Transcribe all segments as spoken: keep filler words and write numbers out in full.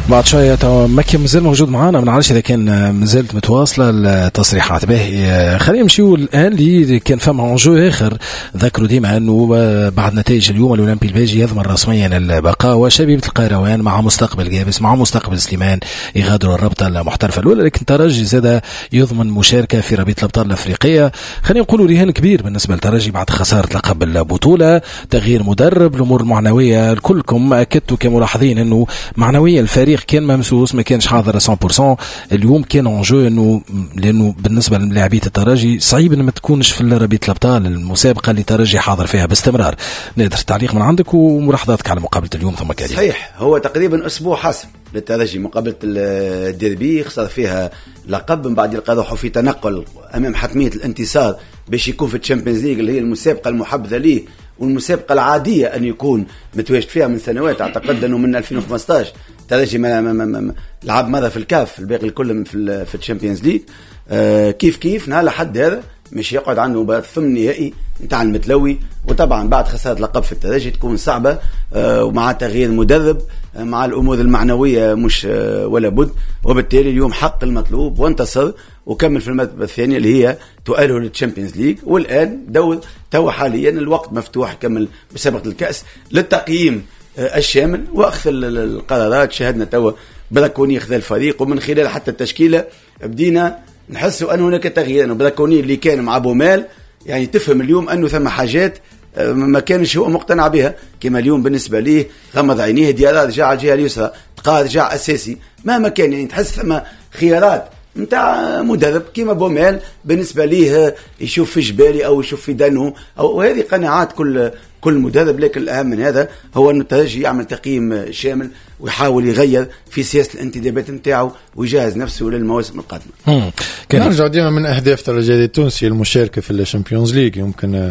بعد شوية مكي مازال موجود معنا، ما نعرفش إذا كان مازالت متواصلة التصريحات. به خلينا نمشيو الآن اللي كان فما انجو آخر. ذكروا ديما أنه بعد نتائج اليوم الأولمبي الباجي يضمن رسميا البقاء، وشبيبة القيروان مع مستقبل جابس مع مستقبل سليمان يغادروا الرابطة المحترفة الأولى، لكن ترجي زاد يضمن مشاركة في رابطة الأبطال الأفريقية. خلينا نقولوا رهان كبير بالنسبة للترجي بعد خسارة لقب البطولة، تغيير مدرب، الأمور المعنوية كلكم أكدتوا كملاحظين أنه معنويا الفريق كان ممسوس، ما كانش حاضر مية بالمية. اليوم كان انجو انه لانه بالنسبه للاعبيه الترجي صعيب ان ما تكونش في رابطه الابطال المسابقه اللي الترجي حاضر فيها باستمرار. نقدر تعليق من عندك وملاحظاتك على مقابله اليوم ثم كريم؟ صحيح، هو تقريبا اسبوع حاسم للترجي، مقابله الديربي خسر فيها لقب من بعد يلقى في تنقل امام حتميه الانتصار باش يكون في الشامبيونز ليج اللي هي المسابقه المحبذه ليه والمسابقه العاديه ان يكون متواجد فيها من سنوات. اعتقد انه من ألفين وخمسة عشر ترجي ما ما ما ما لعب مره في الكاف، الباقي الكل في في الشامبيونز ليج. آه كيف كيف نهار لحد هذا مش يقعد عنه ثمن نهائي نتاع المتلوي، وطبعا بعد خساره لقب في الترجي تكون صعبه، آه ومع تغيير مدرب، آه مع الامور المعنويه مش آه ولا بد. وبالتالي اليوم حق المطلوب وانتصر وكمل في المرتبه الثانيه اللي هي تؤهله للتشامبيونز ليج. والان دور تو حاليا الوقت مفتوح كمل بسابقه الكاس للتقييم الشامل واخذ القرارات. شاهدنا تو براكوني خذ الفريق، ومن خلال حتى التشكيله بدينا نحس ان هناك تغيير. انه براكوني اللي كان مع بومال يعني تفهم اليوم انه ثم حاجات ما كانش هو مقتنع بها، كما اليوم بالنسبه ليه غمض عينيه ديالها رجع على الجهه اليسرى، تقا رجع اساسي مهما كان، يعني تحس ثم خيارات نتاع مدرب كيما بومال بالنسبه ليه يشوف في جبالي او يشوف في دانو، او هذه قناعات كل كل مدرب. لكن الاهم من هذا هو ان الترجي يعمل تقييم شامل ويحاول يغير في سياسه الانتدابات نتاعو ويجهز نفسه للمواسم القادمه. نرجع ديما من اهداف الترجي التونسي المشاركه في الشامبيونز ليج. يمكن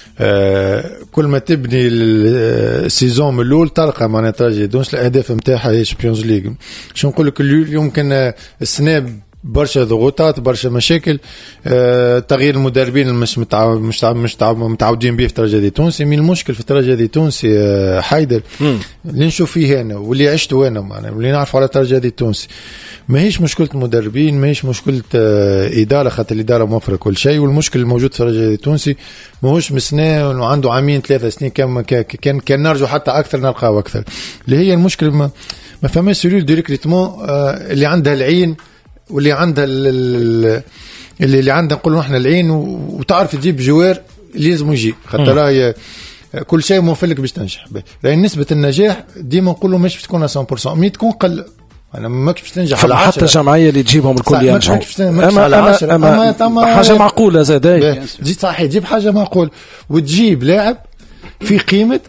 آه كل ما تبني السيزون من الاول تلقى معناتها الترجي التونسي الاهداف نتاعها هي الشامبيونز ليج. شو نقول لك يمكن السنه برشا ضغوطات برشا مشاكل، آه، تغيير المدربين مش متعود مش مش متعودين به في الترجي التونسي. من المشكل في الترجي التونسي آه، حيدر اللي نشوف فيه هنا واللي عشته هنا معنا واللي نعرف على الترجي التونسي ما هيش مشكله مدربين، ما هيش مشكله آه، اداره، خاطر الاداره موفره كل شيء. والمشكل الموجود في الترجي التونسي ماهوش مسناه انه عنده عامين ثلاثه سنين كان كان كان نرجو حتى اكثر نلقاو اكثر. اللي هي المشكله ما, ما فماش سيلول دو ريكريتمون آه، اللي عندها العين واللي عندها اللي اللي عندها نقولوا احنا العين وتعرف تجيب جوار اللي لازم يجي، خاطر راهي كل شيء موفلك باش تنجح. راهي نسبه النجاح ديما نقولوا مش بتكون مية بالمية، مي تكون قل. انا ماكش باش تنجح على حتى الجمعيه اللي تجيبهم الكل ينجحوا، اما اما, أما, أما حاجه معقوله زاد تجي صحيح تجيب حاجه معقول وتجيب لاعب في قيمه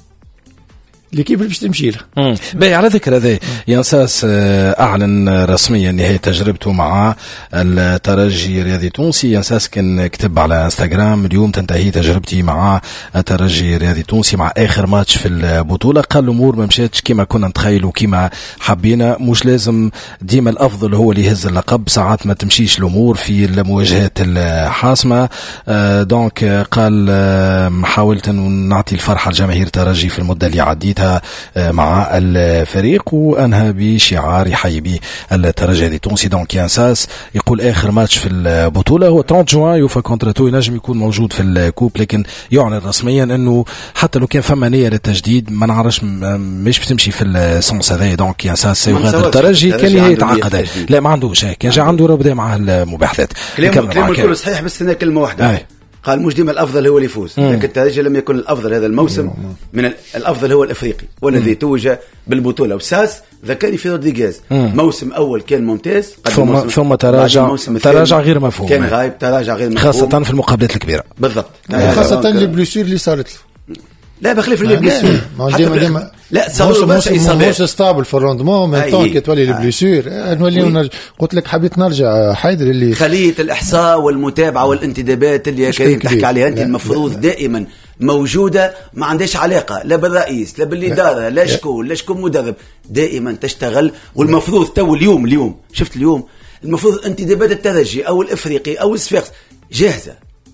اللي كيف باش تمشي له. باهي على ذكر هذا ينساس اعلن رسميا نهايه تجربته مع الترجي الرياضي التونسي. ينساس كان كتب على انستغرام اليوم تنتهي تجربتي مع الترجي الرياضي التونسي مع اخر ماتش في البطوله. قال الامور ما مشاتش كما كنا نتخيلوا كما حبينا، مش لازم ديما الافضل هو اللي يهز اللقب، ساعات ما تمشيش الامور في المواجهات الحاسمه. دونك قال حاولت ان نعطي الفرحه لجماهير الترجي في المده اللي عديتها مع الفريق، وأنهى بشعار يحيي به الترجي التونسي. دونك ينساس يقول آخر ماتش في البطولة هو ثلاثين جوان، يوفى كونتراتو ينجم يكون موجود في الكوب، لكن يعلن رسميا أنه حتى لو كان فما نية للتجديد ما نعرفش مش بتمشي في السونس هذا. دونك ينساس سيغادر الترجي كان يتعاقد، لا ما عنده شيء، كان جا عنده راه بدا معه المباحثات. كلامه الكل صحيح، بس هنا كلمة واحدة آه. قال مش ديما الافضل هو اللي يفوز، لكن الترجي لم يكن الافضل هذا الموسم. من الافضل هو الافريقي والذي توج بالبطوله. وساس ذكرني في رودريغيز موسم اول كان ممتاز، ثم ثم تراجع تراجع غير مفهوم، كان غايب تراجع غير مفهوم خاصه في المقابلات الكبيره. بالضبط، خاصه اللي بلوسير اللي صارت له. لا بخلاف اللي بلوسير ديما ديما لا صار مش ستابل في الروندمون من طون كي تولي البلوسير نولي. قلت لك حبيت نرجع حيدر اللي خليه الاحصاء والمتابعه والانتدابات اللي يا كريم تحكي عليها انت المفروض دائما موجوده، ما عندهاش علاقه لا بالرئيس لا بالاداره لا شكون لا شكون مدرب، دائما تشتغل. والمفروض تو اليوم اليوم شفت اليوم المفروض انتدابات الترجي او الافريقي او الصفاقس جاهزه،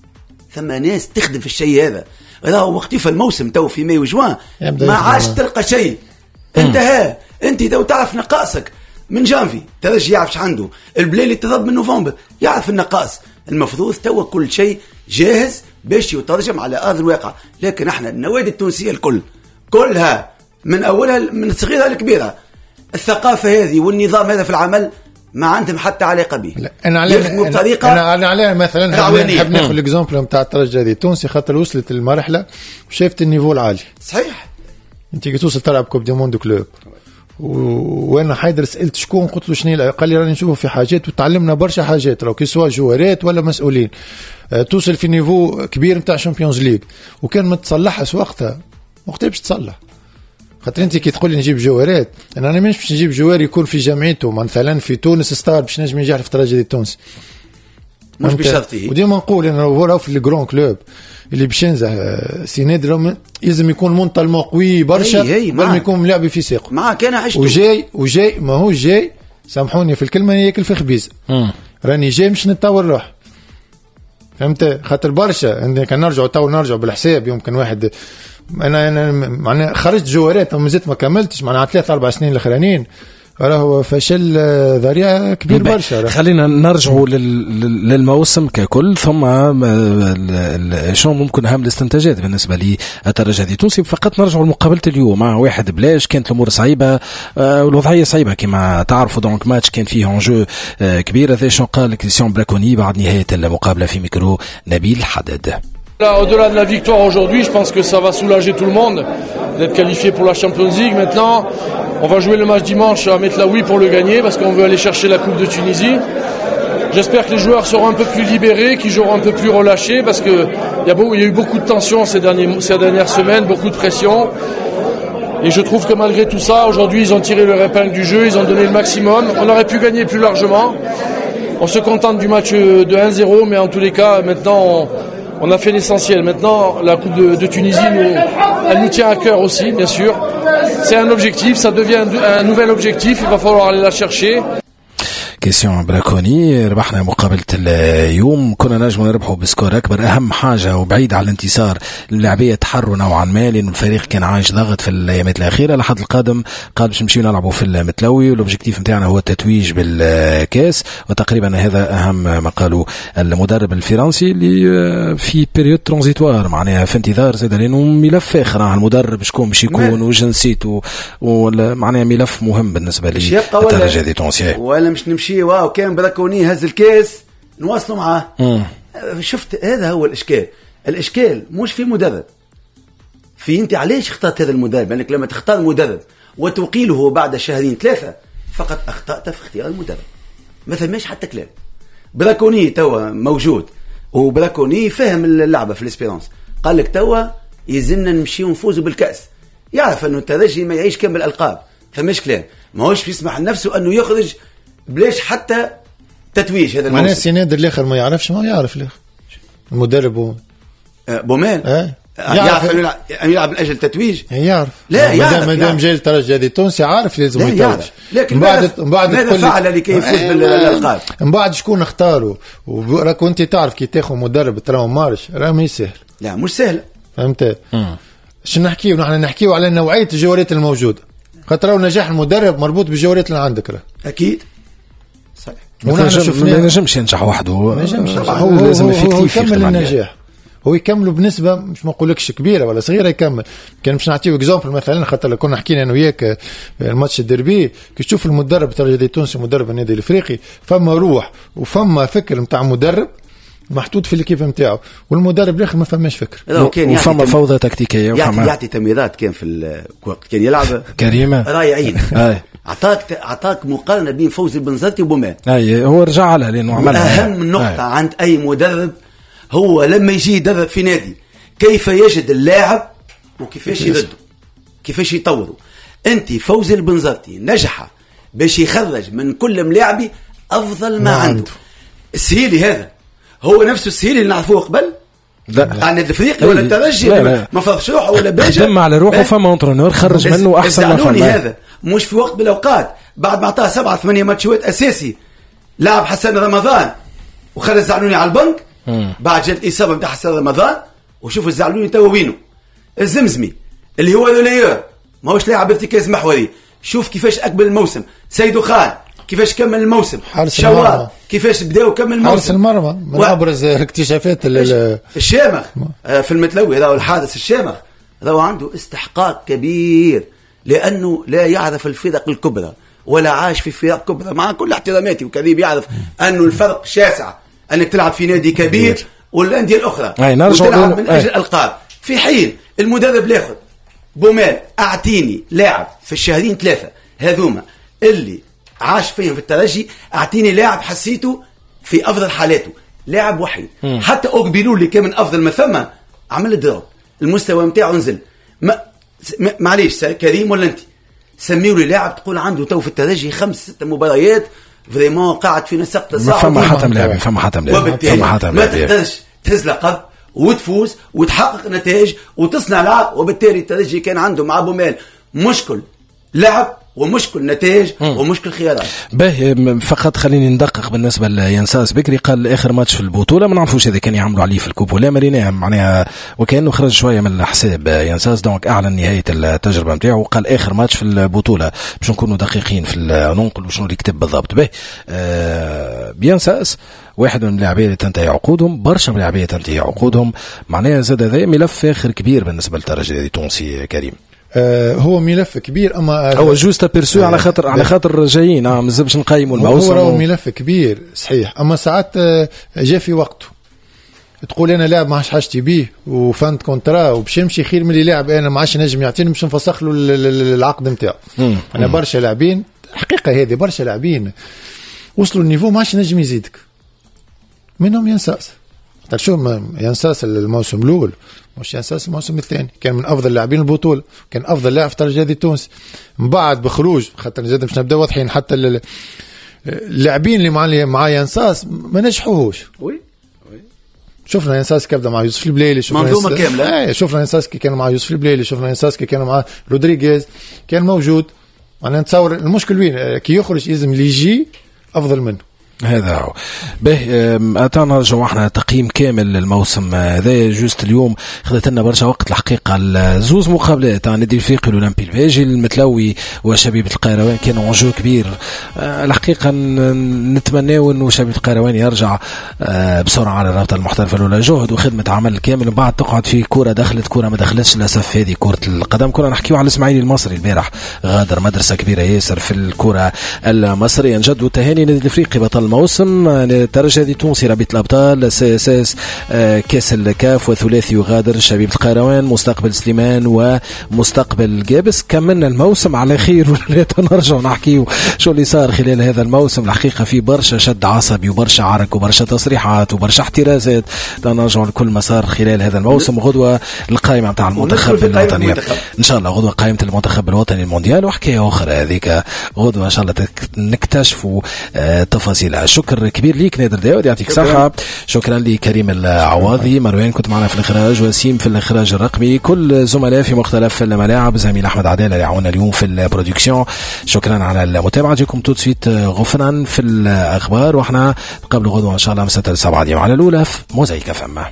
ثم ناس تخدم في الشيء هذا. راهو وقت في الموسم تو في ماي وجوان ما عادش تلقى شيء انتهى. انت لو تعرف نقائصك من جانفي ترجي يعرفش عنده البليلي تضرب من نوفمبر يعرف النقائص. المفروض توا كل شيء جاهز باش يترجم على ارض الواقع. لكن احنا النوادي التونسيه الكل كلها من اولها من الصغيره للكبيره الثقافه هذه والنظام هذا في العمل ما عندهم حتى علاقه به. انا عليه بطريقه انا انا عليه مثلا نحب ناخذ الاكزامبل نتاع الترجي التونسي خاطر وصلت المرحله وشافت النيفو العالي. صحيح. انت كي توصل تلعب كوب دي موند كلوب وانا حيدر سالت شكون قلت له شنو قال لي راني نشوفه في حاجات وتعلمنا برشا حاجات لو كي سوا جوارات ولا مسؤولين. أه توصل في نيفو كبير نتاع شامبيونز ليج وكان ما تصلحش وقتها وقتها باش تصلح. خاطر انت كي تقول لي نجيب جوارات انا انا مش باش نجيب جوار يكون في جامعته مثلا في تونس ستار باش نجم ينجح في الترجي التونسي مش بشرطه. وديما نقول انا لو في الجرون كلوب اللي باش ينزح سي نادر لازم يكون مونطالمون قوي برشا قبل ما يكون ملاعب في ساقه. ما كان عشته وجاي وجاي ما هو جاي سامحوني في الكلمه ياكل في خبيز. راني جاي مش نتطور روح فهمت خاطر برشا عندنا كان نرجعوا تو نرجعوا بالحساب يمكن واحد انا انا معناها خرجت جوارات وما زلت ما كملتش معناها ثلاث اربع سنين الاخرانيين راهو فشل ذريعه كبير برشا. خلينا نرجعوا للموسم ككل ثم شنو ممكن اهم الاستنتاجات بالنسبه للترجي التونسي. فقط نرجعوا لمقابله اليوم مع واحد بلاش كانت الامور صعيبه والوضعيه صعيبه كما تعرفوا. دونك ماتش كان فيه انجو كبير. هذا شنو قال كريستيان براكوني بعد نهايه المقابله في ميكرو نبيل حدد. Au-delà de la victoire aujourd'hui, je pense que ça va soulager tout le monde d'être qualifié pour la Champions League. Maintenant, on va jouer le match dimanche à Metlaoui pour le gagner parce qu'on veut aller chercher la Coupe de Tunisie. J'espère que les joueurs seront un peu plus libérés, qu'ils joueront un peu plus relâchés parce que il y a, beau, il y a eu beaucoup de tension ces, derniers, ces dernières semaines, beaucoup de pression. Et je trouve que malgré tout ça, aujourd'hui, ils ont tiré leur épingle du jeu, ils ont donné le maximum. On aurait pu gagner plus largement. On se contente du match de un zéro, mais en tous les cas, maintenant... On, On a fait l'essentiel. Maintenant, la Coupe de, de Tunisie, nous, elle nous tient à cœur aussi, bien sûr. C'est un objectif, ça devient un, un nouvel objectif. Il va falloir aller la chercher. كريستيان براكوني. ربحنا مقابلة اليوم كنا نجم نربحوا بسكور أكبر. أهم حاجة وبعيد على الانتصار اللاعبية تحروا نوعا ما لأن الفريق كان عايش ضغط في الأيامات الأخيرة. لحد القادم قال باش نمشيو نلعبوا في المتلوي والأوبجيكتيف نتاعنا هو التتويج بالكاس وتقريبا هذا أهم ما قالوا المدرب الفرنسي اللي في بيريود ترانزيتوار معناها في انتظار زاد لأنه ملف آخر المدرب شكون باش يكون وجنسيته ومعناها ملف مهم بالنسبة للترجي التونسي. ولا مش نمشي واو كان براكوني هز الكاس نواصلوا معاه. شفت هذا هو الاشكال. الاشكال مش في مدرب في انت علاش اخترت هذا المدرب لانك لما تختار مدرب وتقيله بعد شهرين ثلاثه فقط اخطات في اختيار المدرب. مثلا مش حتى كلام براكوني توا موجود وبراكوني فهم اللعبه في الاسبيرانس قال لك توا يزلنا نمشي ونفوزوا بالكاس. يعرف انه الترجي ما يعيش كامل الالقاب فمش كلام ما هوش يسمح لنفسه انه يخرج بلاش حتى تتويج هذا الموسم. معناه سينادر الاخر ما يعرفش ما يعرف الاخر المدرب هو بومال اه يعرف انه يلعب من اجل التتويج. يعرف لا يعرف ما دام جاي الترجي هذه التونسي عارف لازم يتوج. لكن بعد بعد ماذا فعل لكي يفوز بالالقاب من بعد شكون اختاروا وراك انت تعرف كي تاخذ مدرب ترى مارش راه ما يسهل. لا مش سهل فهمت. شنو نحكيو نحن نحكيو على نوعيه الجوارات الموجوده خاطر نجاح المدرب مربوط بالجوارات اللي عندك راه اكيد صحيح. ما ينجمش ينجح وحده هو لازم افكتيف يكمل النجاح هو يكملوا بنسبه مش ما نقولكش كبيره ولا صغيره يكمل. كان باش نعطيو اكزامبل مثلا خاطر كنا حكينا انا وياك الماتش الدربي كي تشوف المدرب تاع الترجي التونسي مدرب النادي الافريقي فما روح وفما فكر نتاع مدرب محطوط في الكيف نتاعو والمدرب الاخر ما فماش فكر وفما فوضى تكتيكيه وفما يعطي تمريرات كان في الوقت كان يلعب كريمه رايعين. اعطاك اعطاك مقارنه بين فوزي بنزرتي وبومان. اي هو رجع لها لانه عملها. اهم نقطه آه. عند اي مدرب هو لما يجي يدرب في نادي كيف يجد اللاعب وكيفاش يرده كيفاش يطوره. انت فوزي البنزرتي نجح باش يخرج من كل ملاعبي افضل ما عنده. السهيلي هذا هو نفسه السهيلي اللي نعرفوه قبل لا عن الافريقي ولا الترجي ما فرضش روحه ولا باجا قدم على روحه فما انترينور خرج منه احسن ما فما. هذا مش في وقت بالاوقات بعد ما اعطاه سبعة ثمانية ماتشات اساسي لاعب حسن رمضان وخرج زعلوني على البنك مم. بعد جت الاصابه نتاع حسن رمضان وشوفوا الزعلوني توا وينه الزمزمي اللي هو لوليور ماهوش لاعب ارتكاز محوري. شوف كيفاش اقبل الموسم سيدو خان كيفاش كمل الموسم، شوال كيفاش بداو وكمل الموسم، حارس المرمى من و... ابرز اكتشافات الشامخ في المتلوي هذا الحادث الشامخ هذا عنده استحقاق كبير لانه لا يعرف الفرق الكبرى ولا عاش في فرق كبرى، مع كل احتراماتي وكذب يعرف انه الفرق شاسع انك تلعب في نادي كبير والانديه الاخرى وتلعب من اجل الالقاب، في حين المدرب لاخذ بومال اعطيني لاعب في الشهرين ثلاثه هذوما اللي عاش فيهم في الترجي، اعطيني لاعب حسيته في افضل حالاته، لاعب وحيد. حتى اوغبيلو اللي كان من افضل ما ثم عمل دروب، المستوى نتاعو نزل. ما معليش كريم ولا انت سميوا لي لاعب تقول عنده تو في الترجي خمس ست مباريات فريمون قاعد في نسق تصاعد، فما حاتم لاعب فما حاتم لاعب فما حاتم لاعب ما تقدرش تهز لقب وتفوز وتحقق نتائج وتصنع لعب. وبالتالي الترجي كان عنده مع بومال مشكل لعب ومشكل نتائج ومشكل خيارات. باهي فقط خليني ندقق بالنسبه لينساس بكري، قال اخر ماتش في البطوله ما نعرفوش اذا كان يعملوا عليه في الكوب ولا مريناه، معناها وكانه خرج شويه من الحساب ينساس، دونك اعلن نهايه التجربه نتاعو وقال اخر ماتش في البطوله باش نكونوا دقيقين في ننقل شنو اللي كتب بالضبط. باهي آه بينساس واحد من اللاعبين اللي تنتهي عقودهم، برشا من اللاعبين تنتهي عقودهم، معناها زاد هذا ملف فاخر كبير بالنسبه للترجي التونسي كريم. آه هو ملف كبير، اما هو جوست بيرسو آه على خاطر على خاطر جايين اه مازلش نقيموا الموسم. هو ملف كبير صحيح، اما ساعات آه جاء في وقته تقول انا لاعب ما عادش حاجتي بيه وفانت كونترا وباش يمشي خير من اللي لاعب انا ما عادش نجم يعطيني باش نفسخ له العقد نتاعو. انا برشا لاعبين حقيقه هذه برشا لاعبين وصلوا النيفو ما عادش نجم يزيدك، منهم ينساس. شو ينساس الموسم الاول مش ينساس الموسم الثاني، كان من افضل لاعبين البطوله، كان افضل لاعب في الترجي التونسي. من بعد بخروج خاطر زاد باش نبدا واضحين حتى اللاعبين اللي مع مع ينساس ما نجحوهوش. وي شفنا ينساس كيف بدا مع يوسف البليلي، شفنا منظومه كامله. اي شفنا ينساس كي كان مع يوسف البليلي، شفنا ينساس كي كان مع رودريغيز كان موجود. انا نتصور المشكل وين كي يخرج لازم اللي يجي افضل منه. هذا هو. به اتانا نرجعوا احنا تقييم كامل للموسم هذا. جوست اليوم خذت لنا برشا وقت الحقيقه. زوز مقابلات تاع نادي الافريقي الاولمبي الباجي المتلوي وشبيبه القيروان كانوا انجو كبير الحقيقه. نتمناو انه شبيبه القيروان يرجع بسرعه على الرابطه المحترفه الاولى، جهد وخدمه عمل كامل ومن بعد تقعد في كره دخلت كره ما دخلتش للاسف. هذه كره القدم. كنا نحكيو على الاسماعيلي المصري البارح غادر مدرسه كبيره ياسر في الكره المصريه. نجد تهاني نادي الافريقي بطل الموسم الترجي التونسي رابطة الأبطال سي اس اس كاس الكاف وثلاثي يغادر شبيبة القيروان مستقبل سليمان ومستقبل جابس. كملنا الموسم على خير ولا نرجع نحكي شو اللي صار خلال هذا الموسم. الحقيقة في برشا شد عصبي وبرشا عرك وبرشا تصريحات وبرشا احترازات. نرجع لكل ما صار خلال هذا الموسم. غدوة القائمة متاع المنتخب الوطني إن شاء الله، غدوة قائمة المنتخب الوطني المونديال وحكاية أخرى هذيك غدوة إن شاء الله نكتشفوا تفاصيلها. شكر كبير ليك نادر داود يعطيك صحة. شكرا لكريم العواضي. مروان كنت معنا في الإخراج، وسيم في الإخراج الرقمي، كل زملاء في مختلف الملاعب، زميل أحمد عدالة اللي عاونا اليوم في البرودكسيون. شكرا على المتابعة. جيكم توتسويت غفرا في الأخبار وإحنا قبل غدوة إن شاء الله مساء السبعة ديم على الأولى في موزايك فما.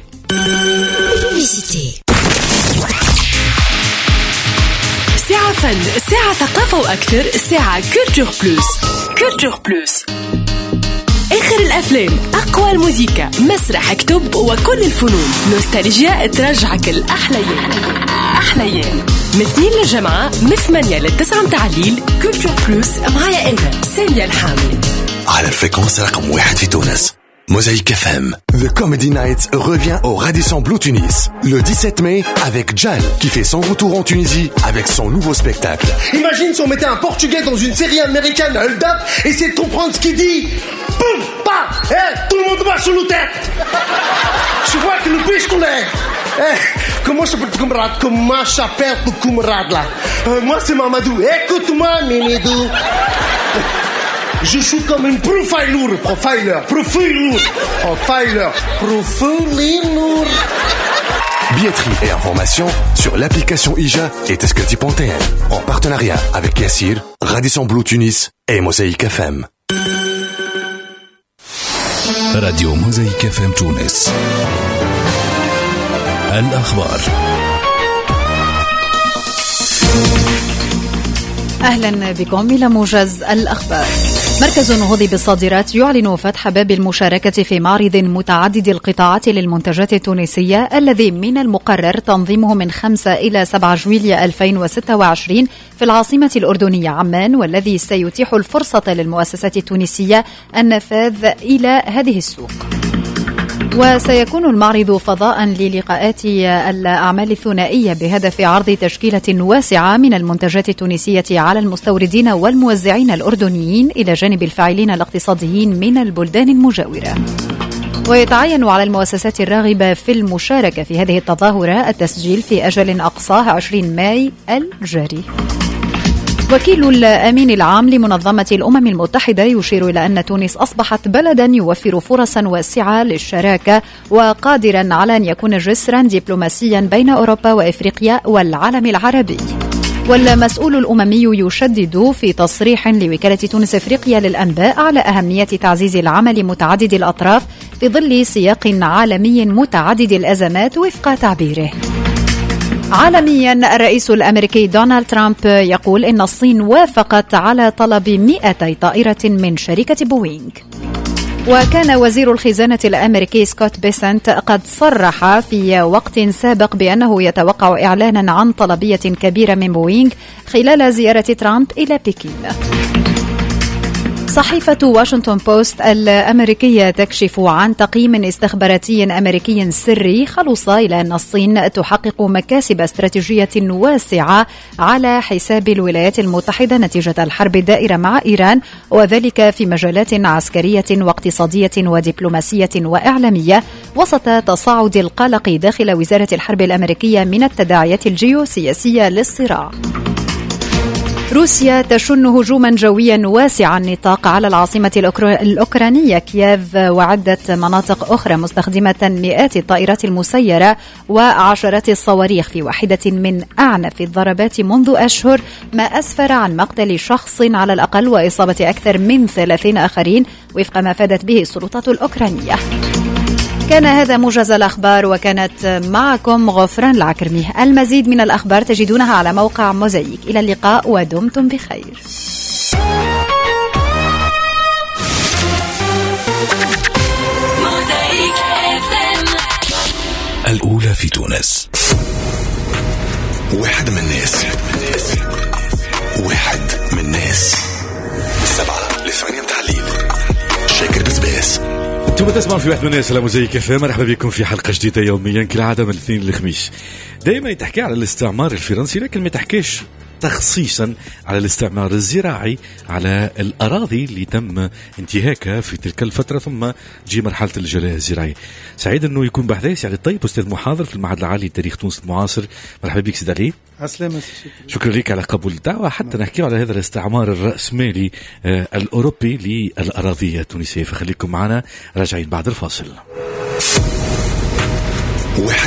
ساعة فن، ساعة ثقافة وأكثر، ساعة كولتور بلوس. كولتور بلوس آخر الأفلام، أقوى الموسيقى، مسرح، كتب وكل الفنون. نوستالجيا ترجعك الأحليان أحليان من اثنين للجمعة من ثمانية للتسعة متاع الليل. كولتور بلوس معايا أنا سامية الحامي على الفريكونس رقم واحد في تونس. Mosaïque F M. The Comedy Night revient au Radisson Blu Tunis le dix-sept mai avec Jal qui fait son retour en Tunisie avec son nouveau spectacle. Imagine si on mettait un Portugais dans une série américaine, hold up, essayer de comprendre ce qu'il dit. Boum, bah, eh, tout le monde marche sur nos têtes. Je vois que le biche qu'on est. Eh, comment je s'appelle ton camarade? Comment je s'appelle ton camarade là? euh, Moi c'est Mamadou. Écoute-moi, Mimidou. Je suis comme une profiler, profiler, profiler, profiler, profiler. Billetterie et informations sur l'application Ija et Tescati point T N en partenariat avec Yassir, Radisson Blu Tunis et Mosaïque F M. راديو موزايك اف ام تونس. الأخبار. أهلا بكم إلى موجز الأخبار. مركز النهوض بالصادرات يعلن فتح باب المشاركة في معرض متعدد القطاعات للمنتجات التونسية الذي من المقرر تنظيمه من خمسة إلى سبعة جويلية ألفين وستة وعشرين في العاصمة الأردنية عمان، والذي سيتيح الفرصة للمؤسسات التونسية النفاذ إلى هذه السوق. وسيكون المعرض فضاء للقاءات الأعمال الثنائية بهدف عرض تشكيلة واسعة من المنتجات التونسية على المستوردين والموزعين الأردنيين إلى جانب الفاعلين الاقتصاديين من البلدان المجاورة. ويتعين على المؤسسات الراغبة في المشاركة في هذه التظاهرة التسجيل في أجل أقصاه عشرين ماي الجاري. وكيل الأمين العام لمنظمة الأمم المتحدة يشير إلى أن تونس أصبحت بلدا يوفر فرصا واسعة للشراكة وقادرا على أن يكون جسرا دبلوماسيا بين أوروبا وإفريقيا والعالم العربي. والمسؤول الأممي يشدد في تصريح لوكالة تونس إفريقيا للأنباء على أهمية تعزيز العمل متعدد الأطراف في ظل سياق عالمي متعدد الأزمات وفق تعبيره. عالميا، الرئيس الأمريكي دونالد ترامب يقول إن الصين وافقت على طلب مئتي طائرة من شركة بوينغ. وكان وزير الخزانة الأمريكي سكوت بيسنت قد صرح في وقت سابق بأنه يتوقع إعلانا عن طلبية كبيرة من بوينغ خلال زيارة ترامب إلى بكين. صحيفة واشنطن بوست الأمريكية تكشف عن تقييم استخباراتي أمريكي سري خلص إلى أن الصين تحقق مكاسب استراتيجية واسعة على حساب الولايات المتحدة نتيجة الحرب الدائرة مع إيران، وذلك في مجالات عسكرية واقتصادية ودبلوماسية وإعلامية، وسط تصاعد القلق داخل وزارة الحرب الأمريكية من التداعيات الجيوسياسية للصراع. روسيا تشن هجوما جويا واسع النطاق على العاصمة الأوكرانية كييف وعدة مناطق أخرى، مستخدمة مئات الطائرات المسيرة وعشرات الصواريخ في واحدة من أعنف الضربات منذ أشهر، ما أسفر عن مقتل شخص على الأقل وإصابة أكثر من ثلاثين آخرين وفق ما فادت به السلطات الأوكرانية. كان هذا موجز الأخبار، وكانت معكم غفران العكرمي. المزيد من الأخبار تجدونها على موقع موزايك. إلى اللقاء ودمتم بخير. الأولى في تونس. واحد من الناس واحد من الناس سبعة لثمانية تحليل شاكر بسباس. ثم تسمعوا في واحد من الناس على موزايك اف ام. مرحبا بكم في حلقة جديدة يوميا كالعادة من الاثنين للخميس. دائما تحكي على الاستعمار الفرنسي، لكن ما تحكيش تخصيصا على الاستعمار الزراعي على الأراضي اللي تم انتهاكها في تلك الفترة، ثم تجي مرحلة الجلاء الزراعي. سعيد أنه يكون بحث يعني طيب أستاذ محاضر في المعهد العالي لتاريخ تونس المعاصر. مرحبا بك سيد علي. عسلامة. شكرا لك على قبول الدعوة حتى نحكي على هذا الاستعمار الرأسمالي آه الأوروبي للأراضي التونسية. فخليكم معنا راجعين بعد الفاصل. واحد